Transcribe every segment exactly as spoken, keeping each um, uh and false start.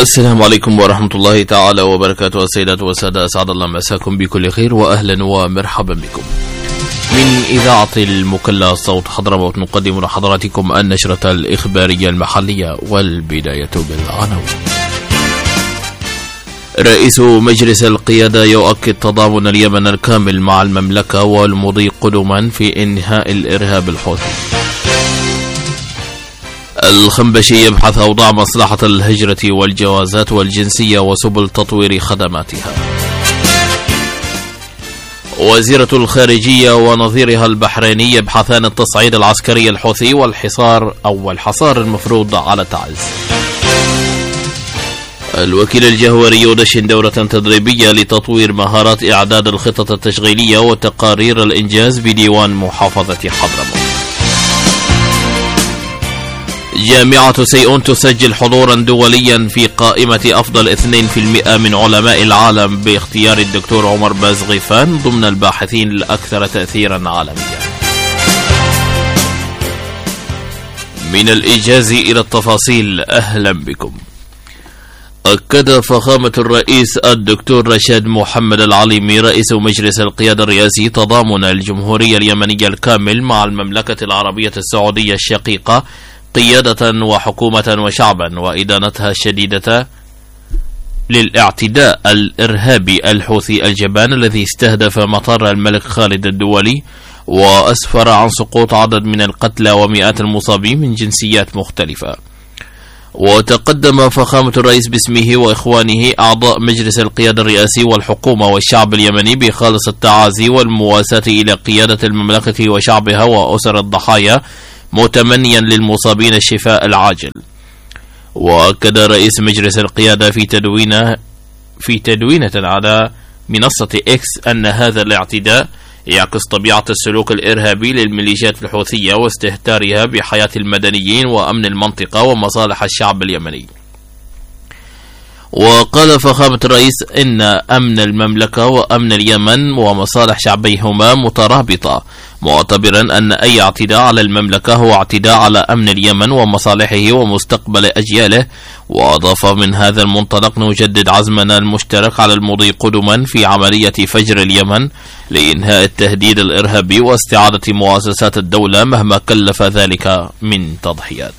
السلام عليكم ورحمة الله تعالى وبركاته. السيدات والسادة، أسعد الله مساكم بكل خير وأهلا ومرحبا بكم. من إذاعة المكلا صوت حضرموت نقدم لحضراتكم النشرة الإخبارية المحلية، والبداية بالعناوين. رئيس مجلس القيادة يؤكد تضامن اليمن الكامل مع المملكة والمضي قدما في إنهاء الإرهاب الحوثي. الخنبشي يبحث أوضاع مصلحة الهجرة والجوازات والجنسية وسبل تطوير خدماتها. وزيرة الخارجية ونظيرها البحريني يبحثان التصعيد العسكري الحوثي والحصار أو الحصار المفروض على تعز. الوكيل الجهوري يدشن دورة تدريبية لتطوير مهارات إعداد الخطط التشغيلية وتقارير الإنجاز بديوان محافظة حضرموت. جامعة سيئون تسجل حضورا دوليا في قائمة أفضل اثنين في المئة من علماء العالم باختيار الدكتور عمر بازغيفان ضمن الباحثين الأكثر تأثيرا عالميا. من الإيجاز إلى التفاصيل، أهلا بكم. أكد فخامة الرئيس الدكتور رشاد محمد العليمي رئيس مجلس القيادة الرئاسي تضامن الجمهورية اليمنية الكامل مع المملكة العربية السعودية الشقيقة قيادة وحكومة وشعبا، وإدانتها الشديدة للاعتداء الإرهابي الحوثي الجبان الذي استهدف مطار الملك خالد الدولي وأسفر عن سقوط عدد من القتلى ومئات المصابين من جنسيات مختلفة. وتقدم فخامة الرئيس باسمه وإخوانه أعضاء مجلس القيادة الرئاسي والحكومة والشعب اليمني بخالص التعازي والمواساة إلى قيادة المملكة وشعبها وأسر الضحايا، متمنيا للمصابين الشفاء العاجل. وأكد رئيس مجلس القيادة في تدوينه في تدوينة على منصة إكس أن هذا الاعتداء يعكس طبيعة السلوك الإرهابي للميليشيات الحوثية واستهتارها بحياة المدنيين وأمن المنطقة ومصالح الشعب اليمني. وقال فخامة الرئيس إن أمن المملكة وأمن اليمن ومصالح شعبيهما مترابطة، معتبرا أن أي اعتداء على المملكة هو اعتداء على أمن اليمن ومصالحه ومستقبل أجياله. وأضاف: من هذا المنطلق نجدد عزمنا المشترك على المضي قدما في عملية فجر اليمن لإنهاء التهديد الإرهابي واستعادة مؤسسات الدولة مهما كلف ذلك من تضحيات.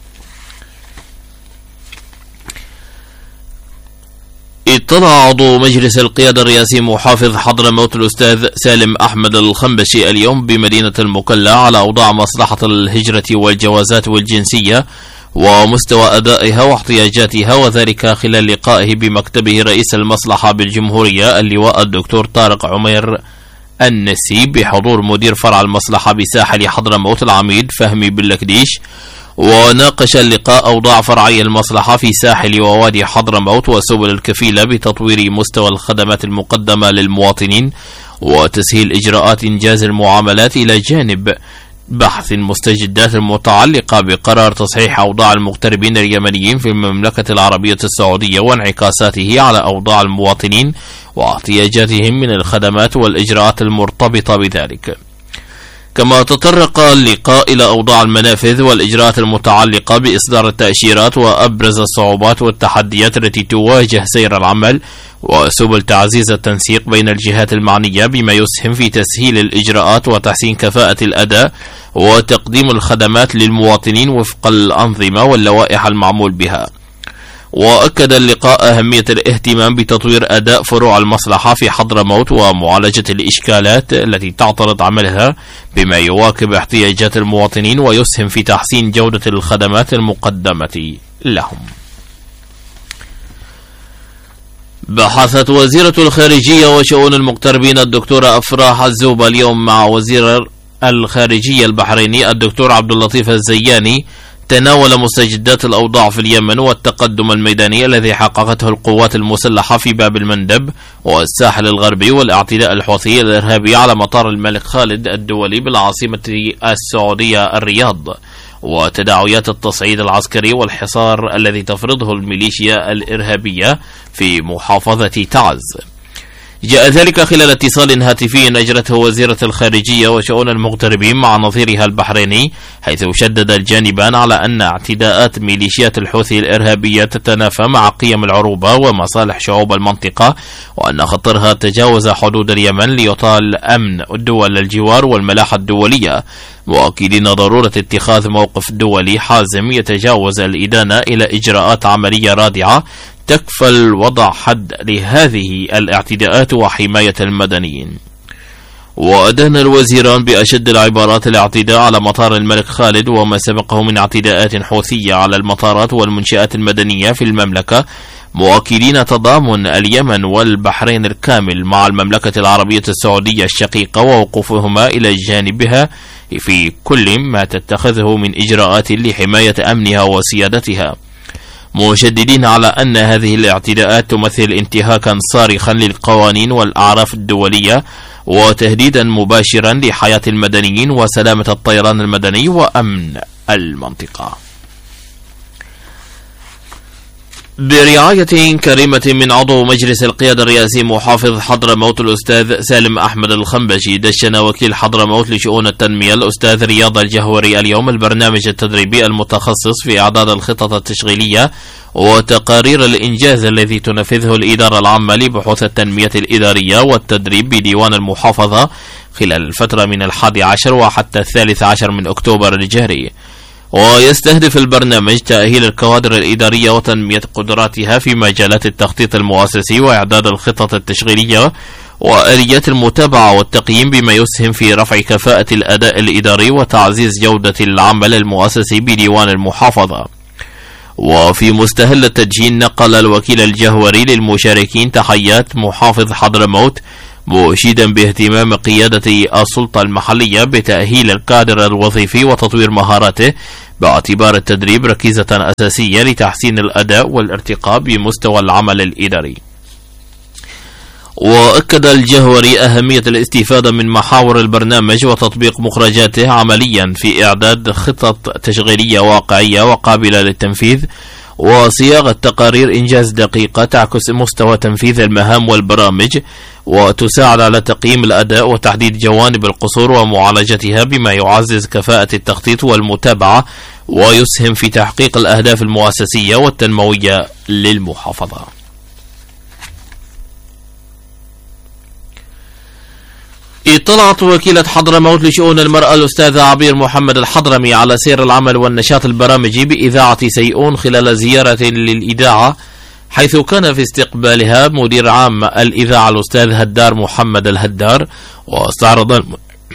اطلع عضو مجلس القيادة الرئاسي محافظ حضرموت الأستاذ سالم أحمد الخنبشي اليوم بمدينة المكلا على أوضاع مصلحة الهجرة والجوازات والجنسية ومستوى أدائها واحتياجاتها، وذلك خلال لقائه بمكتبه رئيس المصلحة بالجمهورية اللواء الدكتور طارق عمير النسي بحضور مدير فرع المصلحة بساحل حضرموت العميد فهمي باللكديش. وناقش اللقاء أوضاع فرعي المصلحة في ساحل ووادي حضرموت وسبل الكفيلة بتطوير مستوى الخدمات المقدمة للمواطنين وتسهيل إجراءات إنجاز المعاملات، إلى جانب بحث المستجدات المتعلقة بقرار تصحيح أوضاع المغتربين اليمنيين في المملكة العربية السعودية وانعكاساته على أوضاع المواطنين واحتياجاتهم من الخدمات والإجراءات المرتبطة بذلك. كما تطرق اللقاء إلى أوضاع المنافذ والإجراءات المتعلقة بإصدار التأشيرات وأبرز الصعوبات والتحديات التي تواجه سير العمل وسبل تعزيز التنسيق بين الجهات المعنية بما يسهم في تسهيل الإجراءات وتحسين كفاءة الأداء وتقديم الخدمات للمواطنين وفق الأنظمة واللوائح المعمول بها. وأكد اللقاء أهمية الاهتمام بتطوير أداء فروع المصلحة في حضرموت ومعالجة الإشكالات التي تعترض عملها بما يواكب احتياجات المواطنين ويسهم في تحسين جودة الخدمات المقدمة لهم. بحثت وزيرة الخارجية وشؤون المغتربين الدكتورة أفراح الزوبة اليوم مع وزير الخارجية البحريني الدكتور عبد اللطيف الزياني تناول مستجدات الأوضاع في اليمن والتقدم الميداني الذي حققته القوات المسلحة في باب المندب والساحل الغربي والاعتداء الحوثي الإرهابي على مطار الملك خالد الدولي بالعاصمة السعودية الرياض، وتداعيات التصعيد العسكري والحصار الذي تفرضه الميليشيا الإرهابية في محافظة تعز. جاء ذلك خلال اتصال هاتفي أجرته وزيرة الخارجية وشؤون المغتربين مع نظيرها البحريني، حيث شدد الجانبان على أن اعتداءات ميليشيات الحوثي الإرهابية تتنافى مع قيم العروبة ومصالح شعوب المنطقة، وأن خطرها تجاوز حدود اليمن ليطال أمن الدول الجوار والملاحة الدولية، مؤكدين ضرورة اتخاذ موقف دولي حازم يتجاوز الإدانة إلى إجراءات عملية رادعة تكفل وضع حد لهذه الاعتداءات وحماية المدنيين. وأدان الوزيران بأشد العبارات الاعتداء على مطار الملك خالد وما سبقه من اعتداءات حوثية على المطارات والمنشآت المدنية في المملكة، مؤكدين تضامن اليمن والبحرين الكامل مع المملكة العربية السعودية الشقيقة ووقوفهما إلى جانبها في كل ما تتخذه من إجراءات لحماية أمنها وسيادتها، مشددين على أن هذه الاعتداءات تمثل انتهاكا صارخا للقوانين والأعراف الدولية وتهديدا مباشرا لحياة المدنيين وسلامة الطيران المدني وأمن المنطقة. برعاية كريمة من عضو مجلس القيادة الرئاسي محافظ حضرموت الأستاذ سالم أحمد الخنبشي، دشن وكيل حضرموت لشؤون التنمية الأستاذ رياض الجهوري اليوم البرنامج التدريبي المتخصص في إعداد الخطط التشغيلية وتقارير الإنجاز الذي تنفذه الإدارة العامة لبحوث التنمية الإدارية والتدريب بديوان المحافظة خلال الفترة من الحادي عشر وحتى الثالث عشر من أكتوبر الجاري. ويستهدف البرنامج تأهيل الكوادر الإدارية وتنمية قدراتها في مجالات التخطيط المؤسسي وإعداد الخطط التشغيلية وآليات المتابعة والتقييم، بما يسهم في رفع كفاءة الأداء الإداري وتعزيز جودة العمل المؤسسي بديوان المحافظة. وفي مستهل التدشين نقل الوكيل الجهوري للمشاركين تحيات محافظ حضرموت، مشيدا باهتمام قيادة السلطة المحلية بتأهيل الكادر الوظيفي وتطوير مهاراته، باعتبار التدريب ركيزة أساسية لتحسين الأداء والارتقاء بمستوى العمل الإداري. وأكد الجهوري أهمية الاستفادة من محاور البرنامج وتطبيق مخرجاته عمليا في إعداد خطط تشغيلية واقعية وقابلة للتنفيذ، وصياغة تقارير إنجاز دقيقة تعكس مستوى تنفيذ المهام والبرامج وتساعد على تقييم الأداء وتحديد جوانب القصور ومعالجتها، بما يعزز كفاءة التخطيط والمتابعة ويسهم في تحقيق الأهداف المؤسسية والتنموية للمحافظة. اطلعت وكيلة حضرموت لشؤون المرأة الأستاذة عبير محمد الحضرمي على سير العمل والنشاط البرامجي بإذاعة سيئون خلال زيارة للإذاعة، حيث كان في استقبالها مدير عام الإذاعة الأستاذ هدار محمد الهدار، واستعرض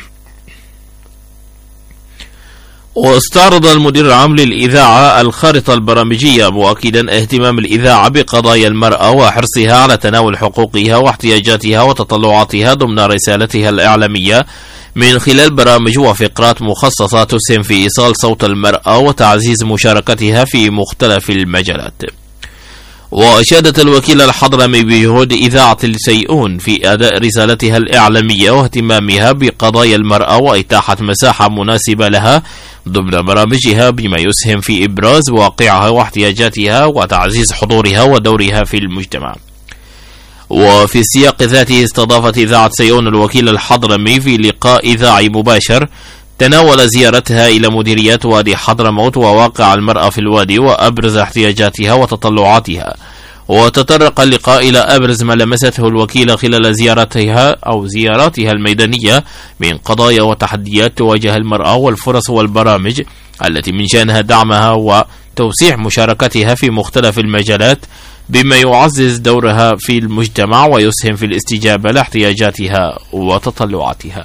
واستعرض المدير العام للإذاعة الخارطة البرامجية، مؤكدا اهتمام الإذاعة بقضايا المرأة وحرصها على تناول حقوقها واحتياجاتها وتطلعاتها ضمن رسالتها الإعلامية من خلال برامج وفقرات مخصصة تسهم في إيصال صوت المرأة وتعزيز مشاركتها في مختلف المجالات. وأشادت الوكيلة الحضرمي بجهود إذاعة السيئون في أداء رسالتها الإعلامية واهتمامها بقضايا المرأة وإتاحة مساحة مناسبة لها ضمن برامجها، بما يسهم في إبراز واقعها واحتياجاتها وتعزيز حضورها ودورها في المجتمع. وفي السياق ذاته استضافت إذاعة سيئون الوكيل الحضرمي في لقاء إذاعي مباشر تناول زيارتها إلى مديريات وادي حضرموت وواقع المرأة في الوادي وأبرز احتياجاتها وتطلعاتها، وتطرق اللقاء إلى أبرز ما لمسته الوكيلة خلال زيارتها أو زياراتها الميدانية من قضايا وتحديات تواجه المرأة والفرص والبرامج التي من شأنها دعمها وتوسيع مشاركتها في مختلف المجالات، بما يعزز دورها في المجتمع ويسهم في الاستجابة لاحتياجاتها وتطلعاتها.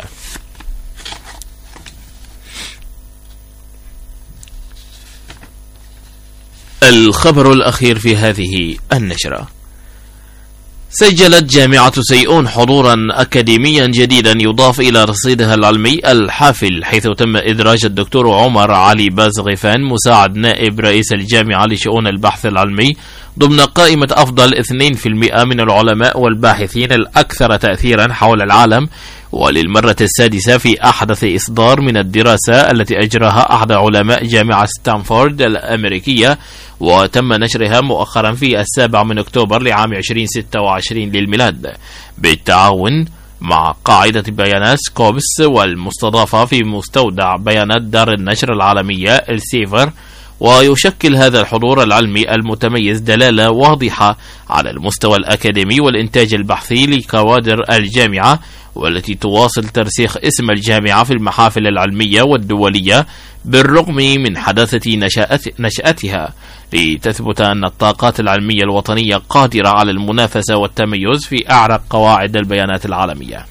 الخبر الأخير في هذه النشرة: سجلت جامعة سيئون حضورا أكاديميا جديدا يضاف إلى رصيدها العلمي الحافل، حيث تم إدراج الدكتور عمر علي بازغفان مساعد نائب رئيس الجامعة لشؤون البحث العلمي ضمن قائمة أفضل اثنين بالمئة من العلماء والباحثين الأكثر تأثيرا حول العالم، وللمرة السادسة في أحدث إصدار من الدراسة التي أجراها أحد علماء جامعة ستانفورد الأمريكية، وتم نشرها مؤخرا في السابع من أكتوبر لعام ألفين وستة وعشرين للميلاد بالتعاون مع قاعدة بيانات سكوبس والمستضافة في مستودع بيانات دار النشر العالمية السيفر. ويشكل هذا الحضور العلمي المتميز دلالة واضحة على المستوى الأكاديمي والإنتاج البحثي لكوادر الجامعة، والتي تواصل ترسيخ اسم الجامعة في المحافل العلمية والدولية بالرغم من حداثة نشأتها، لتثبت أن الطاقات العلمية الوطنية قادرة على المنافسة والتميز في أعرق قواعد البيانات العالمية.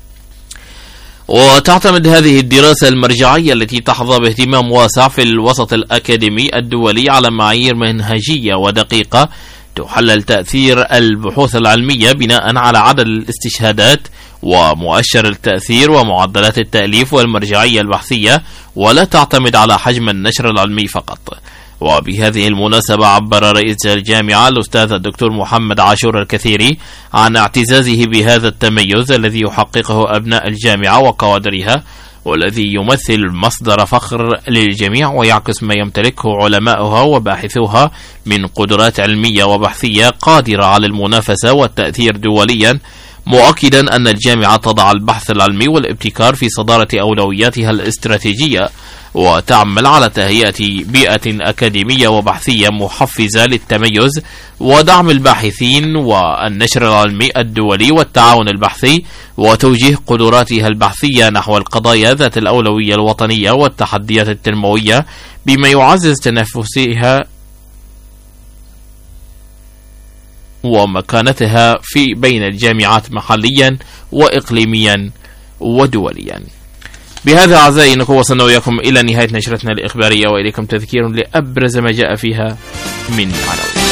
وتعتمد هذه الدراسة المرجعية التي تحظى باهتمام واسع في الوسط الأكاديمي الدولي على معايير منهجية ودقيقة تحلل تأثير البحوث العلمية بناء على عدد الاستشهادات ومؤشر التأثير ومعدلات التأليف والمرجعية البحثية، ولا تعتمد على حجم النشر العلمي فقط. وبهذه المناسبة عبر رئيس الجامعة الأستاذ الدكتور محمد عاشور الكثيري عن اعتزازه بهذا التميز الذي يحققه أبناء الجامعة وكوادرها، والذي يمثل مصدر فخر للجميع ويعكس ما يمتلكه علماؤها وباحثوها من قدرات علمية وبحثية قادرة على المنافسة والتأثير دوليا، مؤكدا أن الجامعة تضع البحث العلمي والابتكار في صدارة أولوياتها الاستراتيجية، وتعمل على تهيئة بيئة أكاديمية وبحثية محفزة للتميز ودعم الباحثين والنشر العلمي الدولي والتعاون البحثي، وتوجيه قدراتها البحثية نحو القضايا ذات الأولوية الوطنية والتحديات التنموية، بما يعزز تنافسها ومكانتها في بين الجامعات محليا وإقليميا ودوليا. بهذا أعزائي نكون وصلنا وإياكم إلى نهاية نشرتنا الإخبارية، وإليكم تذكير لأبرز ما جاء فيها من عناوين.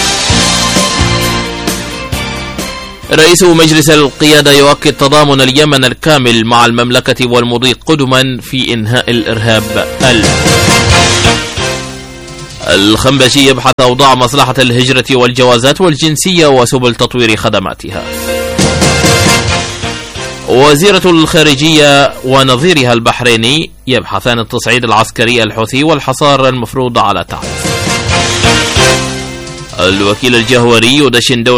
رئيس مجلس القيادة يؤكد تضامن اليمن الكامل مع المملكة والمضي قدما في إنهاء الإرهاب. الخنبشي يبحث أوضاع مصلحة الهجرة والجوازات والجنسية وسبل تطوير خدماتها. وزيرة الخارجية ونظيرها البحريني يبحثان التصعيد العسكري الحوثي والحصار المفروض على تعز. الوكيل الجهوري يدشن دور